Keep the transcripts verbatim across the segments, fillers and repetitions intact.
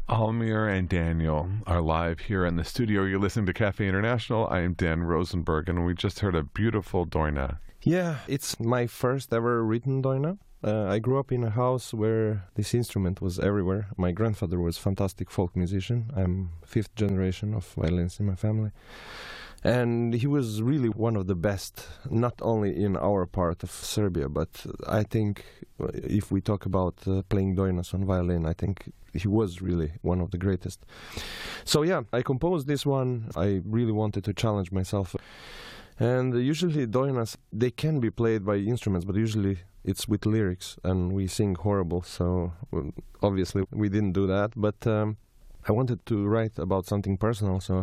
Almir and Daniel are live here in the studio. You're listening to Cafe International. I am Dan Rosenberg, and we just heard a beautiful Doina. Yeah, it's my first ever written Doina. Uh, I grew up in a house where this instrument was everywhere. My grandfather was a fantastic folk musician. I'm fifth generation of violins in my family. And he was really one of the best, not only in our part of Serbia, but I think if we talk about uh, playing Doinas on violin, I think he was really one of the greatest. So yeah, I composed this one. I really wanted to challenge myself. And usually Doinas, they can be played by instruments, but usually it's with lyrics, and we sing horrible, so obviously we didn't do that. But um, I wanted to write about something personal, so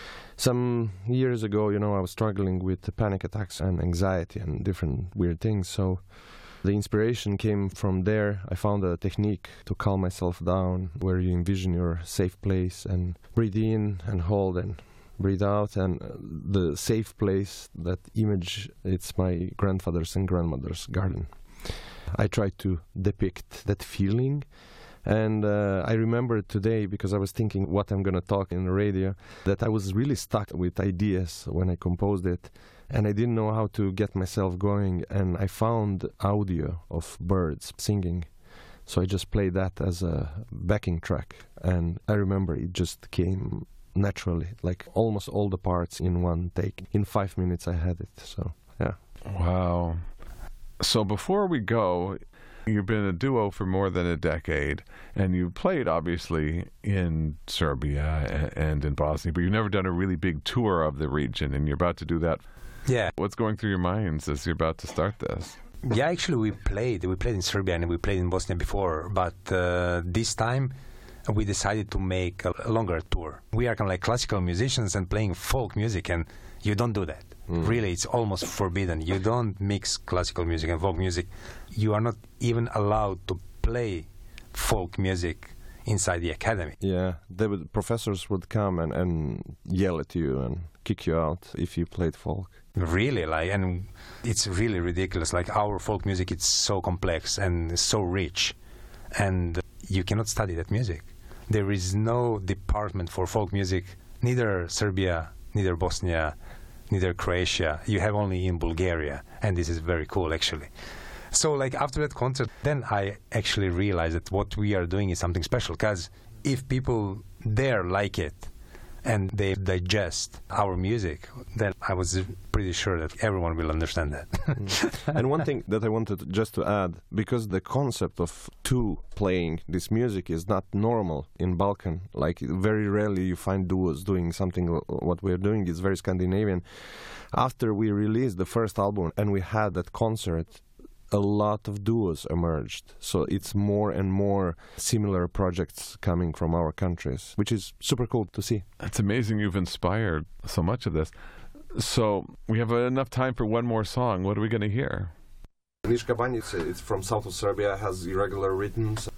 some years ago, you know, I was struggling with panic attacks and anxiety and different weird things, so the inspiration came from there. I found a technique to calm myself down, where you envision your safe place and breathe in and hold and breathe out, and the safe place, that image, it's my grandfather's and grandmother's garden. I tried to depict that feeling, and uh, I remember today, because I was thinking what I'm going to talk in the radio, that I was really stuck with ideas when I composed it, and I didn't know how to get myself going, and I found audio of birds singing. So I just played that as a backing track, and I remember it just came naturally, like almost all the parts in one take. In five minutes I had it, so yeah. Wow. So before we go, you've been a duo for more than a decade, and you've played, obviously, in Serbia and in Bosnia, but you've never done a really big tour of the region, and you're about to do that. Yeah. What's going through your minds as you're about to start this? Yeah, actually we played. We played in Serbia and we played in Bosnia before, but uh, this time we decided to make a, a longer tour. We are kind of like classical musicians and playing folk music, and you don't do that. Mm. Really, it's almost forbidden. You don't mix classical music and folk music. You are not even allowed to play folk music inside the academy. Yeah, they would, professors would come and, and yell at you and kick you out if you played folk. Really, like, and it's really ridiculous. Like, our folk music, it's so complex and so rich, and you cannot study that music. There is no department for folk music, neither Serbia, neither Bosnia, neither Croatia. You have only in Bulgaria, and this is very cool, actually. So, like, after that concert, then I actually realized that what we are doing is something special, because if people there like it and they digest our music, then I was pretty sure that everyone will understand that. Mm. And one thing that I wanted just to add, because the concept of two playing this music is not normal in Balkan. Like, very rarely you find duos doing something. What we're doing is very Scandinavian. After we released the first album and we had that concert, a lot of duos emerged. So it's more and more similar projects coming from our countries, which is super cool to see. It's amazing you've inspired so much of this. So we have enough time for one more song. What are we going to hear? Niška Banjica, it's from south of Serbia, has irregular rhythms.